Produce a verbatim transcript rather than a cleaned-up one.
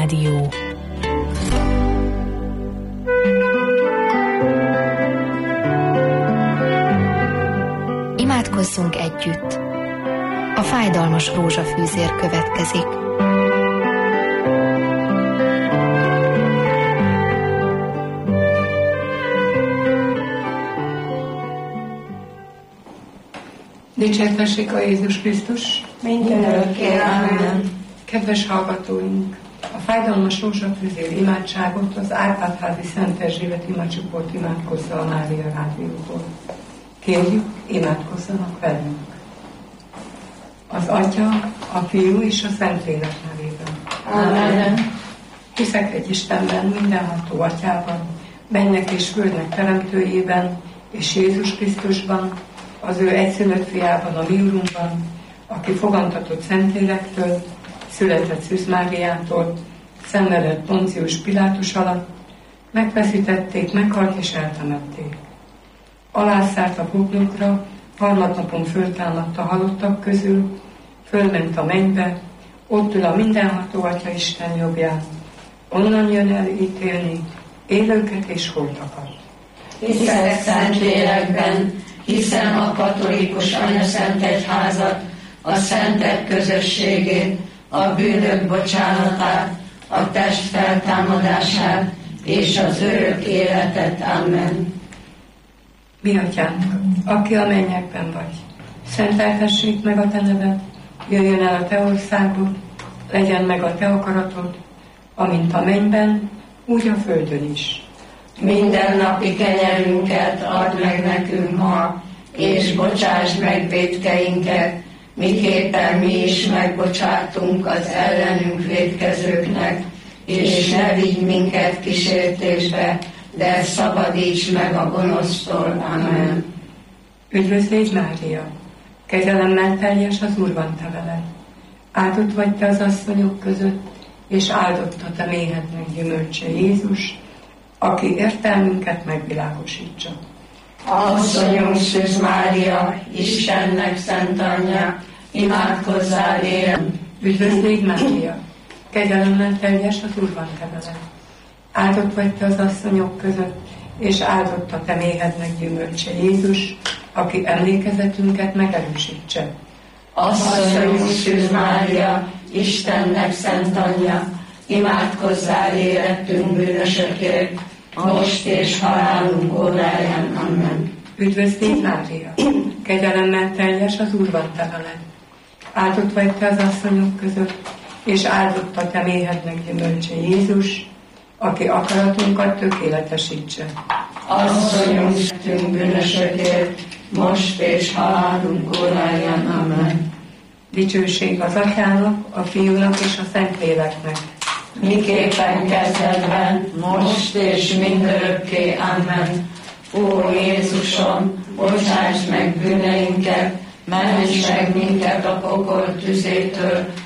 Rádió. Imádkozzunk együtt. A fájdalmas rózsafűzér következik. Dicsértessék a Jézus Krisztus! Mindenörökké, amen. Kedves hallgatóink! A fájdalmas rózsafűzér imádságot az Árpád-házi Szent Erzsébet imacsoport imádkozza a Mária Rádióból. Kérjük, imádkozzanak velünk! Az Atya, a Fiú és a Szentlélek nevében. Amen. Hiszek egy Istenben, mindenható Atyában, mennek és földnek teremtőjében, és Jézus Krisztusban, az ő egyszülött fiában, a mi Urunkban, aki fogantatott Szentlélektől, született Szűz Máriától, szenvedett Poncius Pilátus alatt, megfeszítették, meghalt és eltemették. Alászállt a poklokra, harmadnapon föltámadt a halottak közül, fölment a mennybe, ott ül a mindenható Atya Isten jobbján, onnan jön el ítélni élőket és holtakat. Hiszek Szentlélekben, hiszem a katolikus anyaszent egyházat, a szentek közösségét, a bűnök bocsánatát, a test feltámadását és az örök életet. Amen. Mi Atyánk, aki a mennyekben vagy, szenteltessék meg a te neved, jöjjön el a te országod, legyen meg a te akaratod, amint a mennyben, úgy a földön is. Mindennapi kenyerünket add meg nekünk ma, és bocsásd meg vétkeinket, miképpen mi is megbocsátunk az ellenünk vétkezőknek, és ne vigy minket kísértésbe, de szabadíts meg a gonosztól. Amen. Üdvözlégy Mária! Kegyelemmel teljes, az Úr van te veled. Áldott vagy te az asszonyok között, és áldott a te méhednek gyümölcse Jézus, aki értelmünket megvilágosítsa. Asszonyunk Szűz Mária, Istennek szent anyja, imádkozzál érem. Üdvözlégy Mária! Kegyelemmel teljes, az Úr van te veled. Áldott vagy te az asszonyok között, és áldott a te méhednek gyümölcse Jézus, aki emlékezetünket megerősítse. Asszonyunk Szűz Mária, Istennek szent anyja, imádkozzál életünk bűnösökért, most és halálunk óráján. Amen. Üdvözlégy Mária! Kegyelemmel teljes, az Úr van te veled. Áldott vagy te az asszonyok között, és áldott a te méhednek gyümölcse Jézus, aki akaratunkat tökéletesítse. Asszonyunk szentünk bűnösökért, most és halálunk óráján. Amen. Dicsőség az Atyának, a Fiúnak és a Szentléleknek. Miképpen kezdetben, most és mindörökké. Amen. Ó Jézusom, bocsásd meg bűneinket, ments meg minket a pokol tüzétől,